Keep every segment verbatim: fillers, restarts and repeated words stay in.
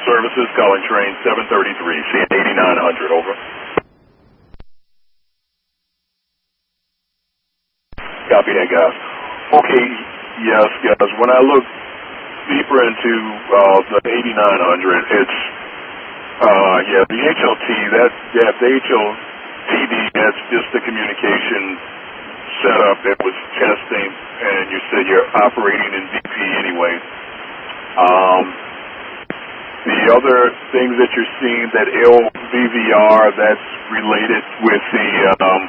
services, calling train seven thirty-three, C N eighty-nine hundred, over. Copy that, guys. Okay, yes, guys, when I look deeper into uh, the eighty-nine hundred, it's, uh, yeah, the H L T, that, yeah, the H L T D, that's just the communication setup that was testing, and you said you're operating in D P anyway. Um, the other things that you're seeing, that L V V R, that's related with the, um,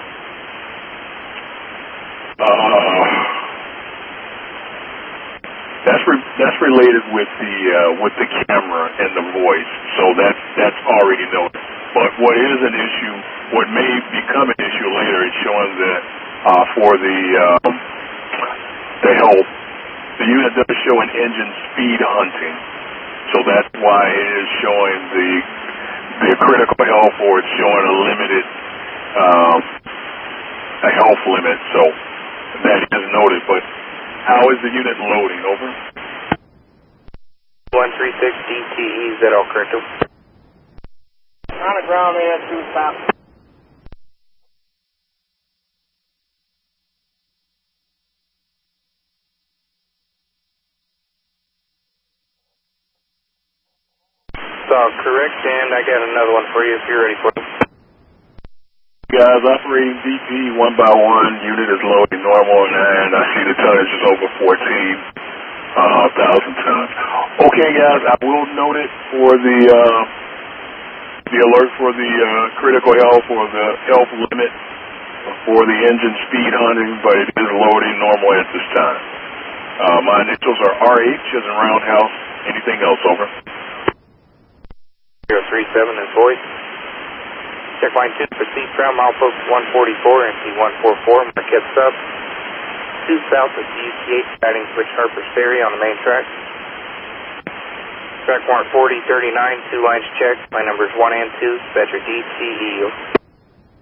uh, that's re that's related with the uh, with the camera and the voice, so that's that's already noted. But what is an issue, what may become an issue later, is showing that uh, for the um, the help, the unit does show an engine speed hunting, so that's why it is showing the the critical health, or it's showing a limited um, a health limit. So that is noted, but how is the unit loading? Over. one three six D T E, is that all correct? On the ground there, two stop. It's all correct, and I got another one for you if you're ready for it. Guys, operating D P one by one, unit is loading normal, and I see the tonnage is over fourteen thousand tons. Okay, guys, I will note it for the uh, the alert for the uh, critical health or the health limit for the engine speed hunting, but it is loading normal at this time. Uh, my initials are R H as in roundhouse. Anything else, over? zero three seven is voice. Check line two for seat from Milepost one forty-four and T one forty-four, Marquette Sub. Two south of D U T H, guiding switch Harper's Ferry on the main track. Track mark forty thirty-nine, two lines checked. My numbers one and two, Dispatcher D T E.